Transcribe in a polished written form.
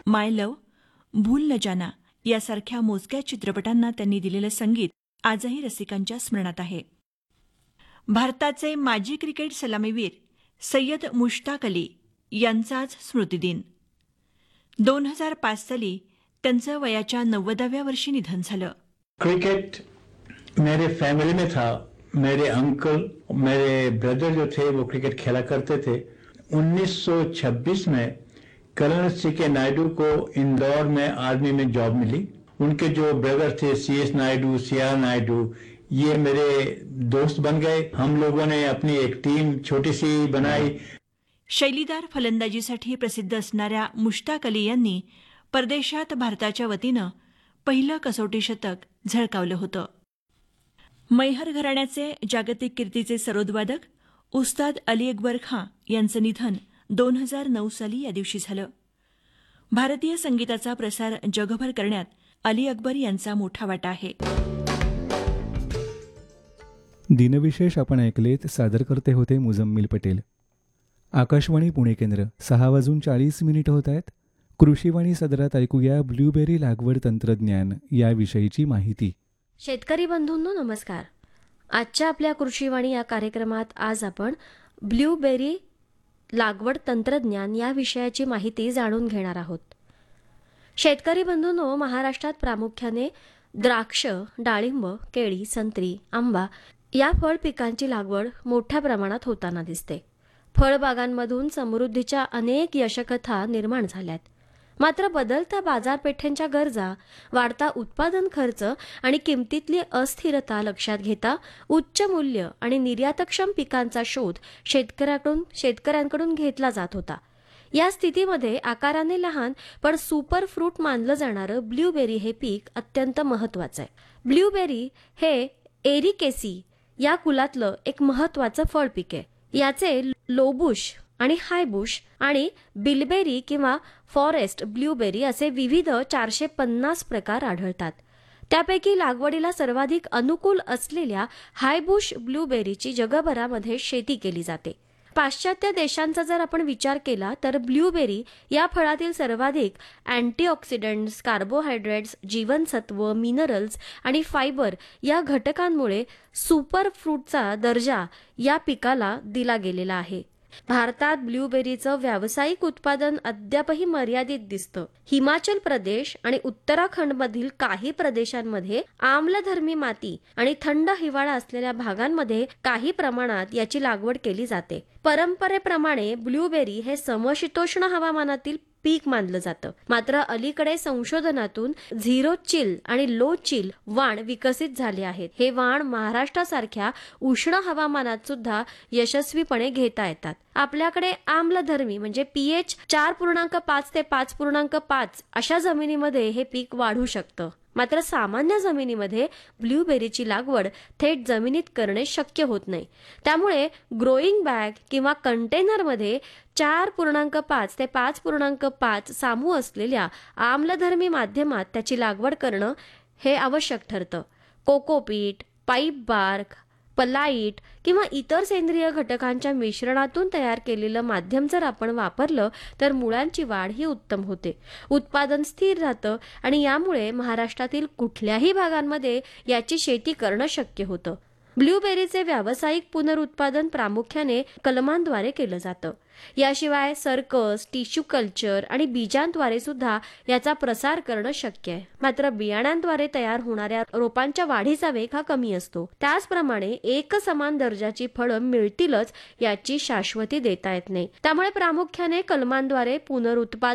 माय love, भूल न जाना यासारख्या मोजक्या चित्रपटांना त्यांनी दिलेलं संगीत आजही रसिकांच्या स्मरणात आहे. भारताचे माजी क्रिकेट सलामीवीर सय्यद मुश्ताक अली यांचाच स्मृतिदिन. 2005 साली त्यांचं वयाच्या 90व्या वर्षी निधन झालं. क्रिकेट मेरे फैमिली में था. मेरे अंकल, मेरे ब्रदर जो थे वो क्रिकेट खेला करते थे. 1926 में कर्नल C.K. नायडू को इंदौर में आर्मी में जॉब मिली. उनके जो ब्रदर थे C.S. नायडू, C.R. नायडू, ये मेरे दोस्त बन गए. हम लोगों ने अपनी एक टीम छोटी सी बनाई. शैलीदार फलंदाजीसाठी प्रसिद्ध असणाऱ्या मुश्ताक अली यांनी परदेशात भारताच्या वतीनं पहिलं कसोटी शतक झळकावलं होतं. मैहर घराण्याचे जागतिक कीर्तीचे सरोदवादक उस्ताद अली अकबर खां यांचं निधन 2009 साली या दिवशी झालं. भारतीय संगीताचा प्रसार जगभर करण्यात अली अकबर यांचा मोठा वाटा आहे. दिनविशेष आपण ऐकलेत. सादर करते होते मुजम्मिल पटेल. आकाशवाणी पुणे केंद्र. 6:40 होत आहेत. कृषीवाणी सदरात ऐकूया ब्लूबेरी लागवड तंत्रज्ञान याविषयीची माहिती. शेतकरी बंधूंनो नमस्कार. आजच्या आपल्या कृषीवाणी या कार्यक्रमात आज आपण ब्लूबेरी लागवड तंत्रज्ञान या विषयाची माहिती जाणून घेणार आहोत. शेतकरी बंधूंनो, महाराष्ट्रात प्रामुख्याने द्राक्ष, डाळिंब, केळी, संत्री, आंबा या फळ पिकांची लागवड मोठ्या प्रमाणात होताना दिसते. फळबागांमधून समृद्धीच्या अनेक यशकथा निर्माण झाल्यात. मात्र बदलत्या बाजारपेठेंच्या गरजा, वाढता उत्पादन खर्च आणि किमतीतली अस्थिरता लक्षात घेता उच्च मूल्य आणि निर्यातक्षम पिकांचा शोध शेतकऱ्यांकडून घेतला जात होता. या स्थितीमध्ये आकाराने लहान पण सुपर फ्रूट मानलं जाणारं ब्लूबेरी हे पीक अत्यंत महत्त्वाचं आहे. ब्लूबेरी हे एरिकेसी या कुलातलं एक महत्त्वाचं फळ पीक आहे. याचे लोबुश आणि हायबुश आणि बिलबेरी किंवा फॉरेस्ट ब्लूबेरी असे विविध 450 प्रकार आढळतात. त्यापैकी लागवडीला सर्वाधिक अनुकूल असलेल्या हायबुश ब्लूबेरीची जगभरामध्ये शेती केली जाते. पाश्चात्य देशांचा जर आपण विचार केला तर ब्लूबेरी या फळातील सर्वाधिक अँटीऑक्सिडंट्स, कार्बोहायड्रेट्स, जीवनसत्व, मिनरल्स आणि फायबर या घटकांमुळे सुपर फ्रूटचा दर्जा या पिकाला दिला गेलेला आहे. भारतात ब्लूबेरीचं व्यावसायिक उत्पादन अद्यापही मर्यादित दिसतं. हिमाचल प्रदेश आणि उत्तराखंडमधील काही प्रदेशांमध्ये आम्लधर्मी माती आणि थंड हिवाळा असलेल्या भागांमध्ये काही प्रमाणात याची लागवड केली जाते. परंपरेप्रमाणे ब्लूबेरी हे समशीतोष्ण हवामानातील पीक मानलं जातं. मात्र अलीकडे संशोधनातून झिरो चिल आणि लो चिल वाण विकसित झाले आहेत. हे वाण महाराष्ट्रासारख्या उष्ण हवामानात सुद्धा यशस्वीपणे घेता येतात. आपल्याकडे आम्लधर्मी म्हणजे pH 4.5 ते 5.5 अशा जमिनीमध्ये हे पीक वाढू शकतं. मात्र सामान्य जमिनीमध्ये ब्लूबेरीची लागवड थेट जमिनीत करणे शक्य होत नाही. त्यामुळे ग्रोईंग बॅग किंवा कंटेनरमध्ये 4.5 ते 5.5 सामू असलेल्या आम्लधर्मी माध्यमात त्याची लागवड करणं हे आवश्यक ठरतं. कोकोपीट, पाईप बार्क, पलाईट किंवा इतर सेंद्रिय घटकांच्या मिश्रणातून तयार केलेलं माध्यम जर आपण वापरलं तर मुळांची वाढ ही उत्तम होते. उत्पादन स्थिर राहतं आणि यामुळे महाराष्ट्रातील कुठल्याही भागांमध्ये याची शेती करणं शक्य होतं. ब्लूबेरीचे व्यावसायिक पुनरुत्पादन प्रामुख्याने कलमांद्वारे केलं जातं. याशिवाय सर्कस, टिश्यू कल्चर आणि बीजांद्वारे सुद्धा याचा प्रसार करणं शक्य आहे. मात्र बियाण्यांद्वारे तयार होणाऱ्या रोपांच्या वाढीचा वेग हा कमी असतो. त्याचप्रमाणे एकसमान दर्जाची फळं मिळतीलच याची शाश्वती देता येत नाही. त्यामुळे प्रामुख्याने कलमांद्वारे पुनरुत्पादन